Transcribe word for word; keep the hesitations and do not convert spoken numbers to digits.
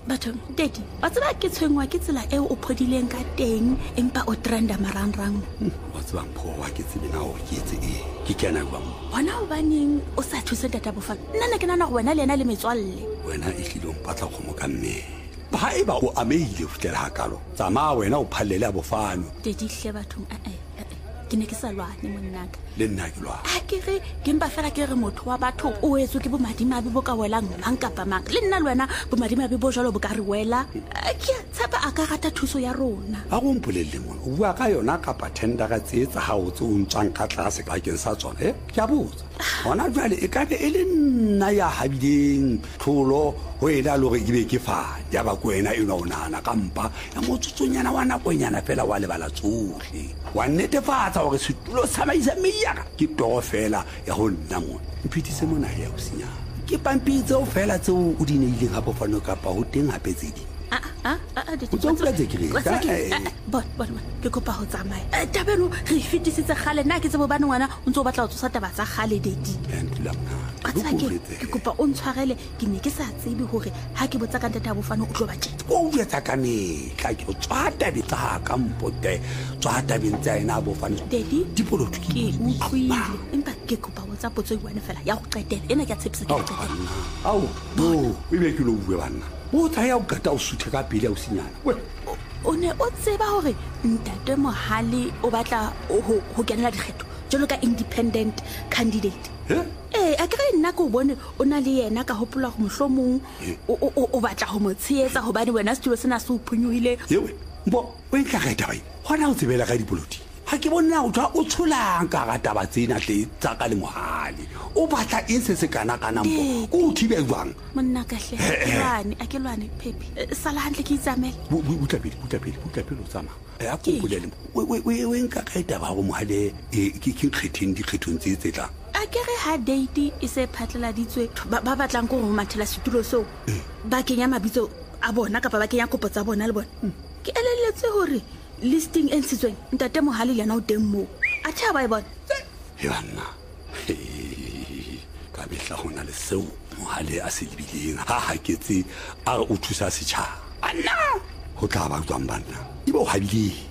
batho Daddy wa tseba ke tshwengwa ke tsela eo o phodileng ka teng empa o trenda marangrang wa tseba mpho wa ke tsebe na hore ke etse e ke kena ba mo bona o baneng o sa thuse Tata Bofana nna ne ke nana go wena le ena le metswalle wena e hlile o mpatla go mo ka mme ba e ba o ameile o fitela hakalo tsama wena o phallele a Bofano Daddy hle bathong a a ke ne ke sa lwane monnaka le nna ke lwa a ke re ke mpa fela ke re motho wa batho o etswe ke bomadimabe bo ka welang mang kapa mang le nna le wena bomadimabe bo jalo bo ka re wela ke tshepa a ka rata thuso ya rona a go mpolelle mona o bua ka yona kapa tendera tse tsa hao tse o ntshang ka tlase ka keng sa tsona eh ke a botsa gona jwale e ka be e le nna ya habileng tlholo go ena le gore ke be ke fa ya ba ko wena e no nana ka mpa ya motsotsonyana wa nakonyana fela wa lebala tsohle wa netefatsa gore setulo sa maisa meyaka ke toro fela ya go nna mona mphitise mona ya o senya ke pampiri tseo fela tseo o di neileng ga Bofano kapa go teng gape tse di ah ah ah o tswa tse ke bon bon ke kopa go tsamaya tabeno re fitisitse gale nna ke tse bobane ngwana o ntse o batla go tsosa taba tsa gale Daddy ke kopa o ntshwarele ke ne ke sa tsebe gore ha ke botsa ka Tata Bofano o tlo ba tjena o botsa ka ne tla ke tswata bitla ka mpote tswata bintsa ina Bofano Daddy dipolotiki ke utlwile empa ke kopa go tsa potso e bone fela ya go qetela ena ke a tshepisa ke qetela au no e be ke lo bua bana o tla ya o gata o suthe ka pele o senyana we o ne o tseba hore Ntate Mohale o batla ho kenela dikgetho jalo ka independent candidate eh a kere nna go bone o na le yena ka hopola go mohlomong o batla go mo tsheetsa hobane wena se tlo sena se o phunyohile yewe mbo o entla ga taba e hona o tsebela ka dipoloti ha ke bona o twa o tsholang ka ga taba tsena tle tsa ka le Mohale o batla eng se se kana kana mpo o thibe jwang monna ka hle lwane a ke lwane Phephi sala hantle ke itsamela butlapedi butlapedi butlapedi o tsama a go bolele we we we nka ka taba go Mohale e ke ke kgetheng dikgethong tse tse tla a ke re ha date e se phatlaladitswe ba batlang go go mathela setulo so ba kenya mabitso a bona kapa ba kenya kopo tsa bona le bona ke elelletse hore listing e ntshitsweng Ntate Mohale le yena o teng moo a tha ba e bona yana ka betla gona le seo Mohale a se lebileng ha ha ketse a o thusa setšhaba anna go tla ba tswang bana e bo habile